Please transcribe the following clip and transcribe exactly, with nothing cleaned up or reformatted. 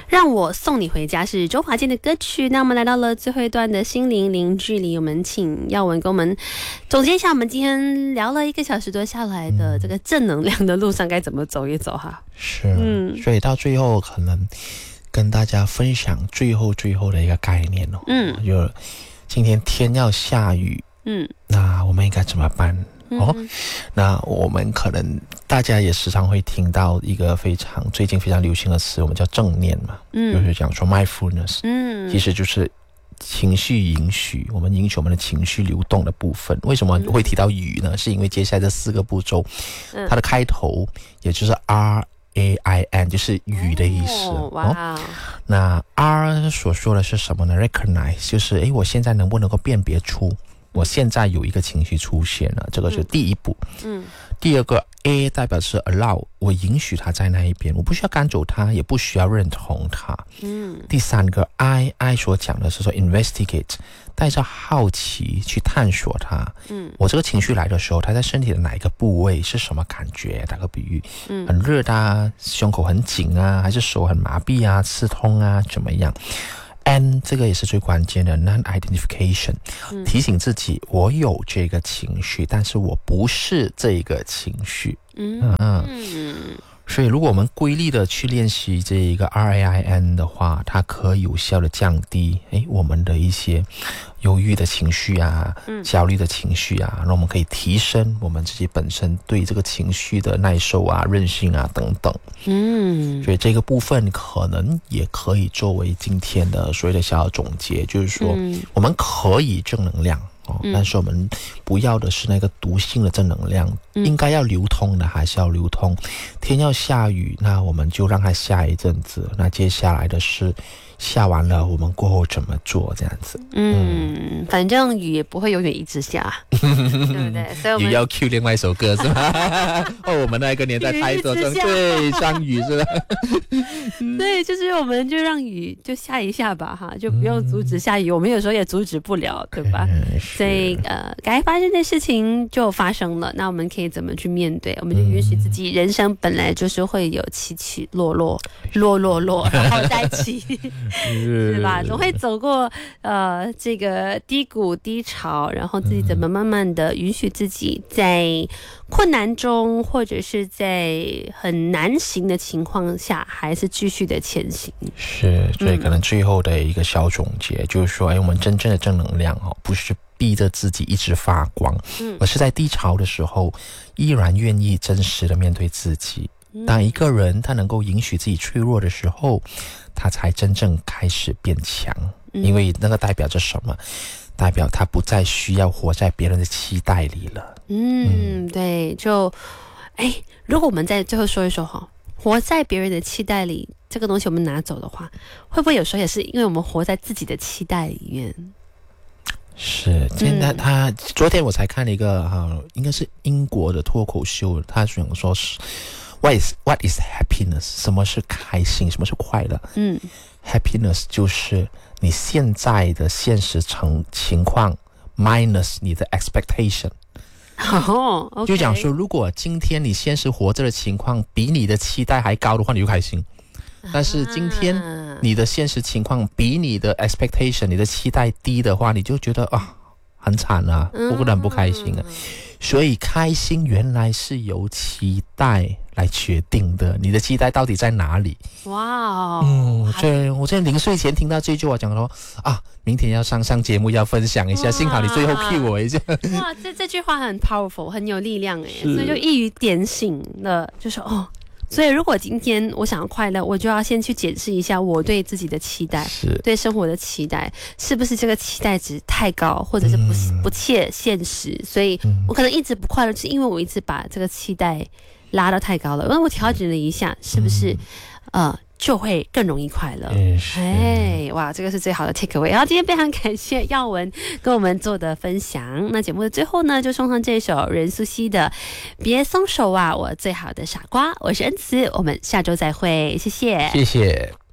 让我送你回家是周华健的歌曲。那我们来到了最后一段的心灵零距离，我们请耀文跟我们总结一下，我们今天聊了一个小时多下来的这个正能量的路上该怎么走一走哈。 是，嗯，所以到最后可能跟大家分享最后最后的一个概念哦，嗯，就今天天要下雨，嗯，那我们应该怎么办？哦，那我们可能大家也时常会听到一个非常最近非常流行的词，我们叫正念嘛，嗯，就是讲说 mindfulness， 嗯，其实就是情绪允许，我们允许我们的情绪流动的部分。为什么会提到雨呢？是因为接下来这四个步骤，它的开头也就是 R A I N， 就是雨的意思。哦，哇、哦！那 R 所说的是什么呢 ？Recognize， 就是诶，我现在能不能够辨别出？我现在有一个情绪出现了，这个是第一步。嗯，第二个 A 代表是 allow， 我允许他在那一边，我不需要赶走他，也不需要认同他。嗯，第三个 I I 所讲的是说 investigate， 带着好奇去探索它。嗯，我这个情绪来的时候，它在身体的哪一个部位是什么感觉？打个比喻，嗯，很热啊，胸口很紧啊，还是手很麻痹啊，刺痛啊，怎么样？N 这个也是最关键的 non-identification， 提醒自己我有这个情绪，但是我不是这个情绪。嗯嗯，所以如果我们规律的去练习这一个 R A I N 的话，它可以有效的降低诶我们的一些忧郁的情绪啊，焦虑的情绪啊，那我们可以提升我们自己本身对这个情绪的耐受啊、韧性啊等等。嗯，所以这个部分可能也可以作为今天的所谓的小小总结，就是说我们可以正能量。哦、但是我们不要的是那个毒性的正能量，嗯、应该要流通的还是要流通。天要下雨，那我们就让它下一阵子。那接下来的是下完了，我们过后怎么做？这样子。 嗯，嗯反正雨也不会永远一直下，对不对？所以我们雨要 cue 另外一首歌是吧？哦，我们那个年代拍手声，对，张雨是吧？ 对，就是我们就让雨就下一下吧，哈，就不用阻止下雨。嗯、我们有时候也阻止不了，对吧？嗯、所以呃，该发生的事情就发生了，那我们可以怎么去面对？我们就允许自己，人生本来就是会有起起落落，落落落，然后再起。是吧？总会走过呃这个低谷低潮，然后自己怎么慢慢的允许自己在困难中，或者是在很难行的情况下，还是继续的前行。 是，所以可能最后的一个小总结、嗯、就是说，哎，我们真正的正能量哦，不是逼着自己一直发光，嗯，而是在低潮的时候，依然愿意真实的面对自己。当一个人他能够允许自己脆弱的时候，他才真正开始变强，因为那个代表着什么？代表他不再需要活在别人的期待里了。 嗯，嗯对，就，哎，如果我们在最后说一说哈，活在别人的期待里，这个东西我们拿走的话，会不会有时候也是因为我们活在自己的期待里面？ 是，现在他、嗯、昨天我才看了一个哈、啊，应该是英国的脱口秀，他想说是。What is, what is happiness? 什么是开心？什么是快乐？嗯 ，happiness 就是你现在的现实情情况 minus 你的 expectation。 哦、oh, okay. 就讲说，如果今天你现实活着的情况比你的期待还高的话，你就开心。但是今天你的现实情况比你的 expectation、你的期待低的话，你就觉得啊。很惨啊，不然不开心啊、嗯、所以开心原来是由期待来决定的，你的期待到底在哪里？ 哇， 嗯，对，我在临睡前听到这句话讲说啊，明天要上上节目要分享一下，幸好你最后 cue 我一下。 哇，这这句话很 powerful， 很有力量哎，所以就一语点醒了，就说哦。所以如果今天我想要快乐，我就要先去检视一下我对自己的期待，对生活的期待，是不是这个期待值太高，或者是不、嗯、不切现实，所以我可能一直不快乐，就是因为我一直把这个期待拉到太高了。因为我调整了一下，是不是、嗯、呃就会更容易快乐。哎，哇，这个是最好的 take away。然后今天非常感谢耀文跟我们做的分享。那节目的最后呢，就送上这首任素汐的《别松手啊，我最好的傻瓜》。我是恩慈，我们下周再会，谢谢， 谢谢。